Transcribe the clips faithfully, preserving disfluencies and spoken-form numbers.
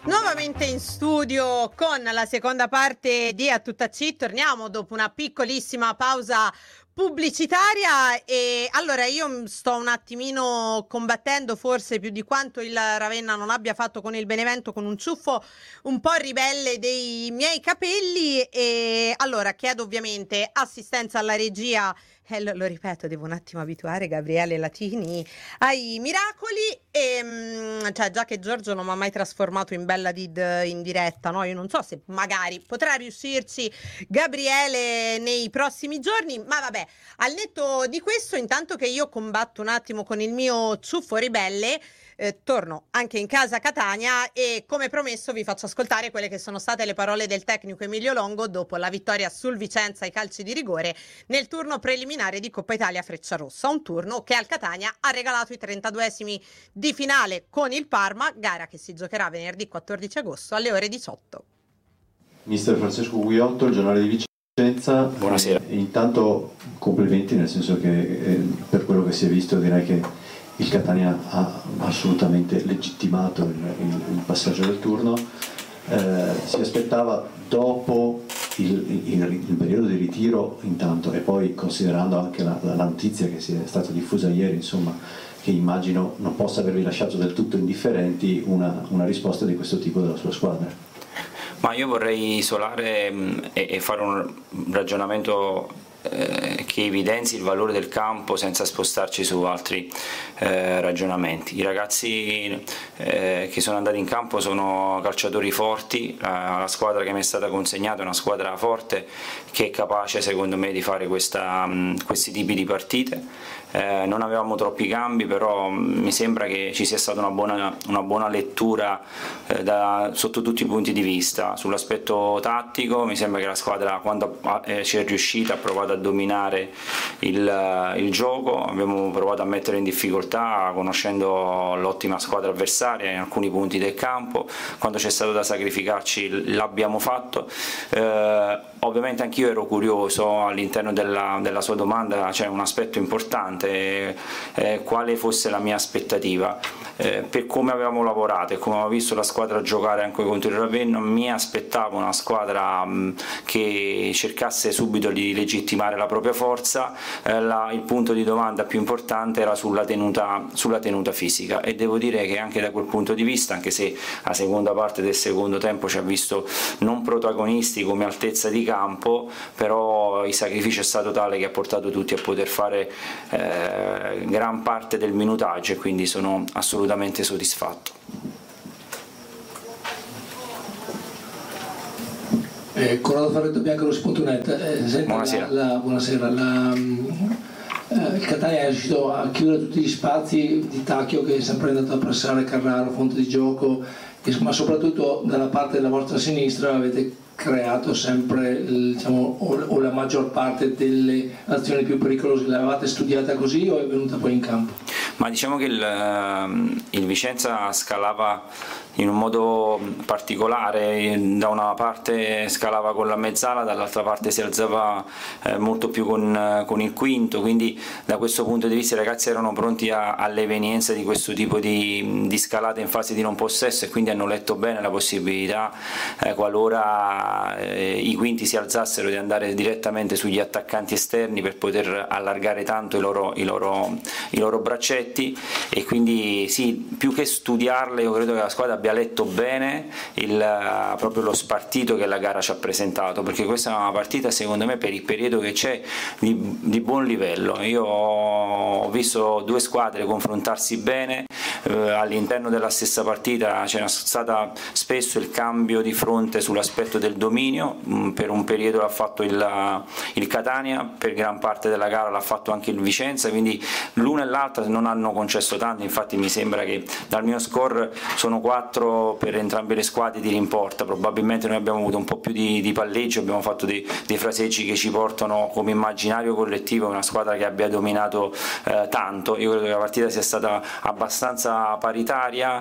Nuovamente in studio con la seconda parte di A Tutta C, torniamo dopo una piccolissima pausa pubblicitaria e allora io sto un attimino combattendo forse più di quanto il Ravenna non abbia fatto con il Benevento, con un ciuffo un po' ribelle dei miei capelli e allora chiedo ovviamente assistenza alla regia. Eh, lo, lo ripeto, devo un attimo abituare Gabriele Latini ai miracoli e mh, cioè già che Giorgio non mi ha mai trasformato in Bella Did in diretta, no? Io non so se magari potrà riuscirci Gabriele nei prossimi giorni, ma vabbè, al netto di questo, intanto che io combatto un attimo con il mio ciuffo ribelle, Eh, torno anche in casa Catania e come promesso vi faccio ascoltare quelle che sono state le parole del tecnico Emilio Longo dopo la vittoria sul Vicenza ai calci di rigore nel turno preliminare di Coppa Italia Frecciarossa, un turno che al Catania ha regalato i trentaduesimi di finale con il Parma, gara che si giocherà venerdì quattordici agosto alle ore diciotto. Mister Francesco Guiotto, il giornale di Vicenza. Buonasera. E intanto complimenti, nel senso che eh, per quello che si è visto direi che il Catania ha assolutamente legittimato il, il, il passaggio del turno. Eh, si aspettava dopo il, il, il periodo di ritiro intanto e poi considerando anche la, la notizia che si è stata diffusa ieri, insomma, che immagino non possa avervi lasciato del tutto indifferenti, una, una risposta di questo tipo della sua squadra. Ma io vorrei isolare mh, e, e fare un ragionamento eh, che evidenzi il valore del campo senza spostarci su altri eh, ragionamenti. I ragazzi eh, che sono andati in campo sono calciatori forti, la, la squadra che mi è stata consegnata è una squadra forte che è capace secondo me di fare questa, mh, questi tipi di partite. Eh, non avevamo troppi cambi, però mi sembra che ci sia stata una buona, una buona lettura eh, da, sotto tutti i punti di vista. Sull'aspetto tattico mi sembra che la squadra, quando eh, ci è riuscita, ha provato a dominare il, il gioco, abbiamo provato a mettere in difficoltà conoscendo l'ottima squadra avversaria in alcuni punti del campo, quando c'è stato da sacrificarci l'abbiamo fatto. Eh, ovviamente anch'io ero curioso, all'interno della, della sua domanda c'è un aspetto importante, Eh, quale fosse la mia aspettativa eh, per come avevamo lavorato e come avevo visto la squadra giocare anche contro il Ravenna. Mi aspettavo una squadra mh, che cercasse subito di legittimare la propria forza. Eh, la, il punto di domanda più importante era sulla tenuta, sulla tenuta fisica e devo dire che anche da quel punto di vista, anche se la seconda parte del secondo tempo ci ha visto non protagonisti come altezza di campo, però il sacrificio è stato tale che ha portato tutti a poter fare eh, gran parte del minutaggio e quindi sono assolutamente soddisfatto. Eh, Corrado Ferretto, Biancarosso punto net. Eh, buonasera. La, la, buonasera. La, eh, il Catania è riuscito a chiudere tutti gli spazi di Tacchio, che è sempre andato a pressare Carraro, fonte di gioco, e, ma soprattutto dalla parte della vostra sinistra avete creato sempre, diciamo, o, o la maggior parte delle azioni più pericolose. L'avevate studiata così o è venuta poi in campo? Ma diciamo che il, il Vicenza scalava in un modo particolare, da una parte scalava con la mezzala, dall'altra parte si alzava eh, molto più con, con il quinto, quindi da questo punto di vista i ragazzi erano pronti a, alle evenienze di questo tipo di, di scalate in fase di non possesso e quindi hanno letto bene la possibilità, eh, qualora eh, i quinti si alzassero, di andare direttamente sugli attaccanti esterni per poter allargare tanto i loro, i loro, i loro braccetti. E quindi sì, più che studiarle, io credo che la squadra abbia letto bene il, proprio lo spartito che la gara ci ha presentato, perché questa è una partita secondo me per il periodo che c'è di, di buon livello. Io ho visto due squadre confrontarsi bene, eh, all'interno della stessa partita c'era stata spesso il cambio di fronte sull'aspetto del dominio. Per un periodo l'ha fatto il, il Catania, per gran parte della gara l'ha fatto anche il Vicenza, quindi l'una e l'altra non hanno concesso tanto. Infatti mi sembra che dal mio score sono quattro per entrambe le squadre di rimporta. Probabilmente noi abbiamo avuto un po' più di, di palleggio, abbiamo fatto dei, dei fraseggi che ci portano come immaginario collettivo una squadra che abbia dominato eh, tanto. Io credo che la partita sia stata abbastanza paritaria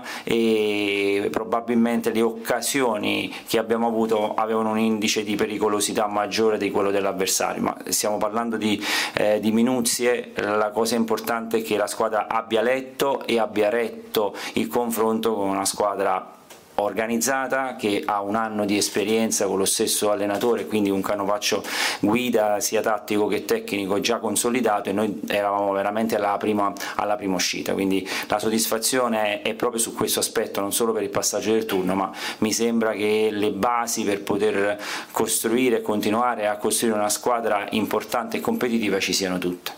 e probabilmente le occasioni che abbiamo avuto avevano un indice di pericolosità maggiore di quello dell'avversario, ma stiamo parlando di, eh, di minuzie. La cosa importante è che la squadra abbia letto e abbia retto il confronto con una squadra organizzata, che ha un anno di esperienza con lo stesso allenatore, quindi un canovaccio guida sia tattico che tecnico già consolidato, e noi eravamo veramente alla prima, alla prima uscita, quindi la soddisfazione è, è proprio su questo aspetto, non solo per il passaggio del turno, ma mi sembra che le basi per poter costruire e continuare a costruire una squadra importante e competitiva ci siano tutte.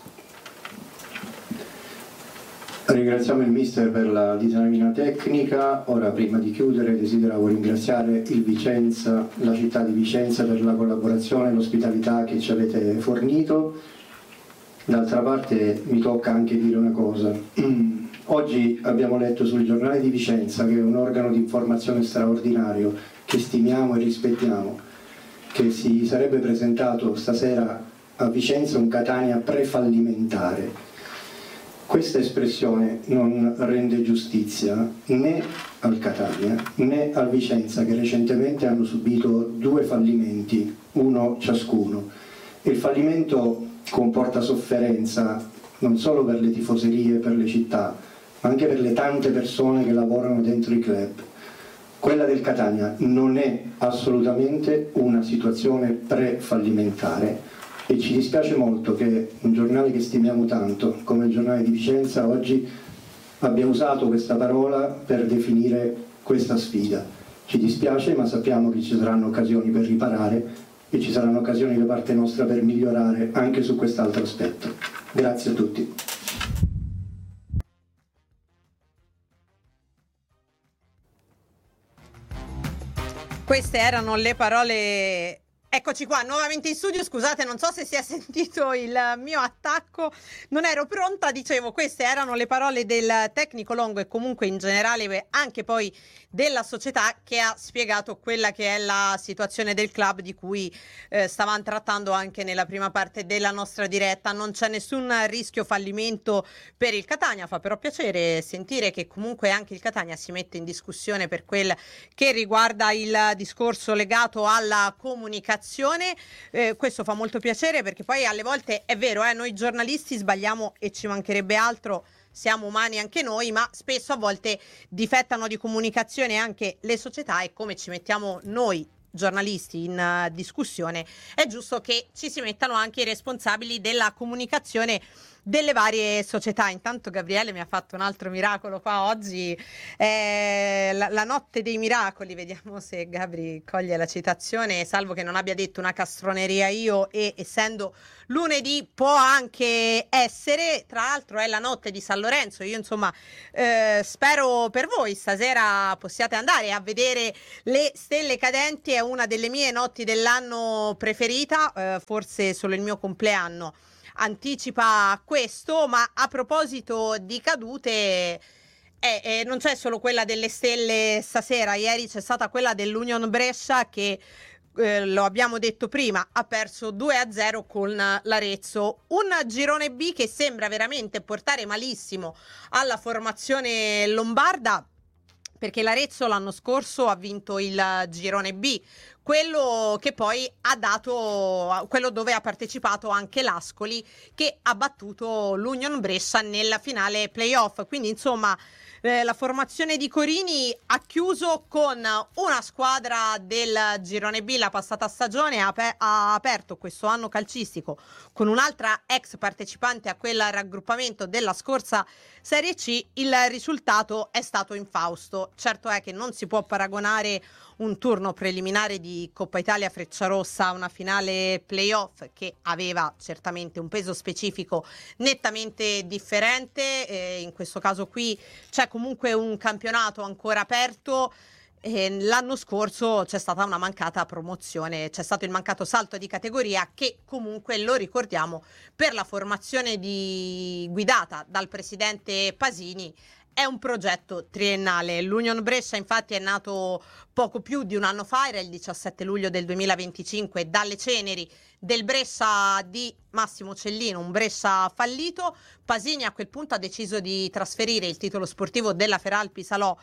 Ringraziamo il mister per la disamina tecnica. Ora, prima di chiudere, desideravo ringraziare il Vicenza, la città di Vicenza, per la collaborazione e l'ospitalità che ci avete fornito. D'altra parte mi tocca anche dire una cosa. Oggi abbiamo letto sul giornale di Vicenza, che è un organo di informazione straordinario che stimiamo e rispettiamo, che si sarebbe presentato stasera a Vicenza un Catania prefallimentare. Questa espressione non rende giustizia né al Catania né al Vicenza, che recentemente hanno subito due fallimenti, uno ciascuno. Il fallimento comporta sofferenza non solo per le tifoserie e per le città, ma anche per le tante persone che lavorano dentro i club. Quella del Catania non è assolutamente una situazione pre-fallimentare, e ci dispiace molto che un giornale che stimiamo tanto come il giornale di Vicenza oggi abbia usato questa parola per definire questa sfida. Ci dispiace, ma sappiamo che ci saranno occasioni per riparare e ci saranno occasioni da parte nostra per migliorare anche su quest'altro aspetto. Grazie a tutti. Queste erano le parole. Eccoci qua, nuovamente in studio. Scusate, non so se si è sentito il mio attacco, non ero pronta. Dicevo, queste erano le parole del tecnico Longo e comunque in generale anche poi della società, che ha spiegato quella che è la situazione del club, di cui eh, stavamo trattando anche nella prima parte della nostra diretta. Non c'è nessun rischio fallimento per il Catania. Fa però piacere sentire che comunque anche il Catania si mette in discussione per quel che riguarda il discorso legato alla comunicazione. Eh, questo fa molto piacere, perché poi alle volte è vero, eh, noi giornalisti sbagliamo e ci mancherebbe altro, siamo umani anche noi, ma spesso a volte difettano di comunicazione anche le società, e come ci mettiamo noi giornalisti in uh, discussione, è giusto che ci si mettano anche i responsabili della comunicazione delle varie società. Intanto Gabriele mi ha fatto un altro miracolo qua oggi, eh, la, la notte dei miracoli. Vediamo se Gabri coglie la citazione, salvo che non abbia detto una castroneria io, e essendo lunedì può anche essere. Tra l'altro è la notte di San Lorenzo. Io insomma eh, spero per voi stasera possiate andare a vedere le stelle cadenti. È una delle mie notti dell'anno preferita, eh, forse solo il mio compleanno anticipa questo. Ma a proposito di cadute, eh, eh, non c'è solo quella delle stelle stasera. Ieri c'è stata quella dell'Union Brescia che, eh, lo abbiamo detto prima, ha perso due a zero con l'Arezzo. Un girone B che sembra veramente portare malissimo alla formazione lombarda, perché l'Arezzo l'anno scorso ha vinto il girone B, quello che poi ha dato, quello dove ha partecipato anche l'Ascoli, che ha battuto l'Union Brescia nella finale playoff. Quindi insomma eh, la formazione di Corini ha chiuso con una squadra del girone B la passata stagione, ha, aper- ha aperto questo anno calcistico con un'altra ex partecipante a quel raggruppamento della scorsa Serie C. Il risultato è stato infausto. Certo è che non si può paragonare un turno preliminare di Coppa Italia Frecciarossa a una finale playoff, che aveva certamente un peso specifico nettamente differente. Eh, in questo caso qui c'è comunque un campionato ancora aperto. Eh, l'anno scorso c'è stata una mancata promozione, c'è stato il mancato salto di categoria, che comunque, lo ricordiamo, per la formazione di, guidata dal presidente Pasini, è un progetto triennale. L'Union Brescia infatti è nato poco più di un anno fa, era il diciassette luglio del duemilaventicinque, dalle ceneri del Brescia di Massimo Cellino, un Brescia fallito. Pasini a quel punto ha deciso di trasferire il titolo sportivo della Feralpi Salò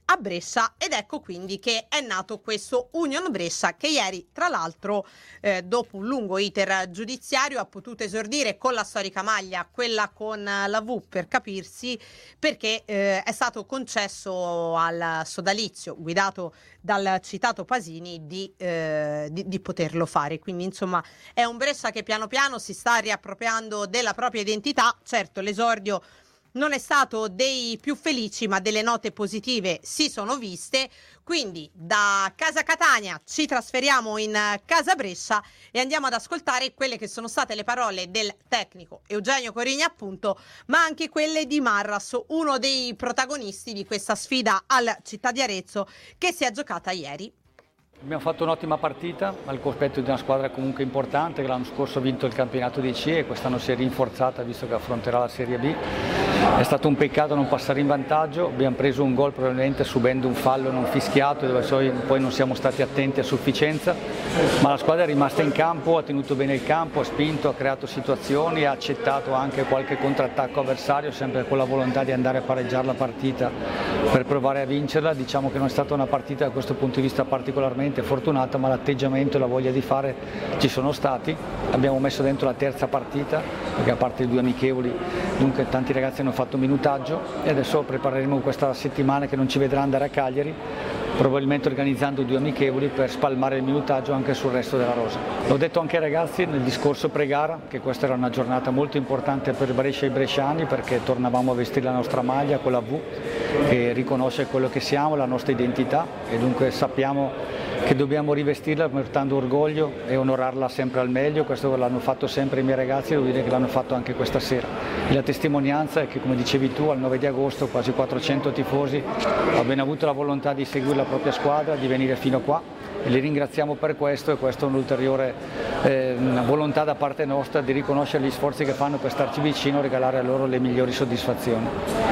a Brescia, ed ecco quindi che è nato questo Union Brescia, che ieri tra l'altro eh, dopo un lungo iter giudiziario ha potuto esordire con la storica maglia, quella con la V per capirsi, perché eh, è stato concesso al sodalizio guidato dal citato Pasini di, eh, di, di poterlo fare. Quindi insomma è un Brescia che piano piano si sta riappropriando della propria identità. Certo, l'esordio non è stato dei più felici, ma delle note positive si sono viste. Quindi da Casa Catania ci trasferiamo in Casa Brescia e andiamo ad ascoltare quelle che sono state le parole del tecnico Eugenio Corigna, appunto, ma anche quelle di Marras, uno dei protagonisti di questa sfida al Città di Arezzo che si è giocata ieri. Abbiamo fatto un'ottima partita al cospetto di una squadra comunque importante che l'anno scorso ha vinto il campionato di C e quest'anno si è rinforzata visto che affronterà la Serie B. È stato un peccato non passare in vantaggio, abbiamo preso un gol probabilmente subendo un fallo non fischiato dove poi non siamo stati attenti a sufficienza, ma la squadra è rimasta in campo, ha tenuto bene il campo, ha spinto, ha creato situazioni, ha accettato anche qualche contrattacco avversario, sempre con la volontà di andare a pareggiare la partita per provare a vincerla. Diciamo che non è stata una partita da questo punto di vista particolarmente fortunata, ma l'atteggiamento e la voglia di fare ci sono stati. Abbiamo messo dentro la terza partita, perché a parte i due amichevoli, dunque tanti ragazzi hanno fatto minutaggio e adesso prepareremo questa settimana che non ci vedrà andare a Cagliari, probabilmente organizzando due amichevoli per spalmare il minutaggio anche sul resto della rosa. L'ho detto anche ai ragazzi nel discorso pre-gara che questa era una giornata molto importante per Brescia e i bresciani, perché tornavamo a vestire la nostra maglia con la V che riconosce quello che siamo, la nostra identità, e dunque sappiamo che dobbiamo rivestirla portando orgoglio e onorarla sempre al meglio. Questo l'hanno fatto sempre i miei ragazzi e devo dire che l'hanno fatto anche questa sera. E la testimonianza è che, come dicevi tu, al nove di agosto quasi quattrocento tifosi abbiano avuto la volontà di seguire la propria squadra, di venire fino qua, e li ringraziamo per questo, e questo è un'ulteriore eh, volontà da parte nostra di riconoscere gli sforzi che fanno per starci vicino e regalare a loro le migliori soddisfazioni.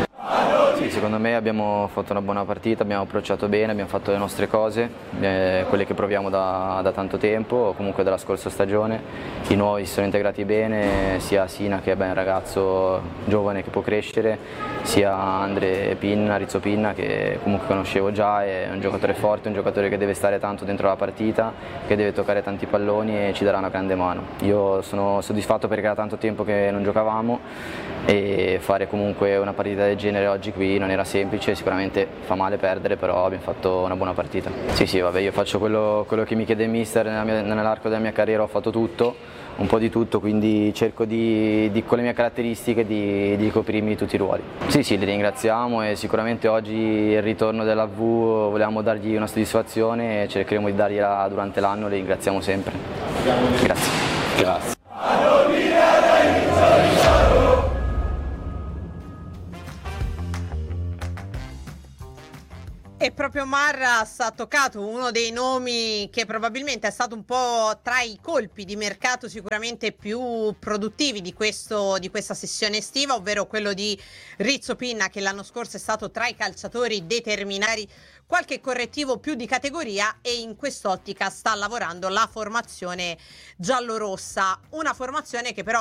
Sì, secondo me abbiamo fatto una buona partita, abbiamo approcciato bene, abbiamo fatto le nostre cose, eh, quelle che proviamo da, da tanto tempo, o comunque dalla scorsa stagione. I nuovi si sono integrati bene, sia Sina, che è ben un ragazzo giovane che può crescere, sia Andre Pinna, Rizzo Pinna, che comunque conoscevo già, è un giocatore forte, un giocatore che deve stare tanto dentro la partita, che deve toccare tanti palloni e ci darà una grande mano. Io sono soddisfatto perché era tanto tempo che non giocavamo e fare comunque una partita del genere oggi qui non era semplice, sicuramente fa male perdere, però abbiamo fatto una buona partita. Sì, sì, vabbè, io faccio quello, quello che mi chiede il mister, nell'arco della mia carriera ho fatto tutto, un po' di tutto, quindi cerco di, di con le mie caratteristiche di, di coprirmi tutti i ruoli. Sì, sì, li ringraziamo e sicuramente oggi il ritorno della V volevamo dargli una soddisfazione e cercheremo di dargliela durante l'anno, li ringraziamo sempre. Grazie. Grazie. E proprio Marras ha toccato uno dei nomi che probabilmente è stato un po' tra i colpi di mercato sicuramente più produttivi di, questo, di questa sessione estiva, ovvero quello di Rizzo Pinna, che l'anno scorso è stato tra i calciatori determinati, qualche correttivo più di categoria, e in quest'ottica sta lavorando la formazione giallorossa, una formazione che però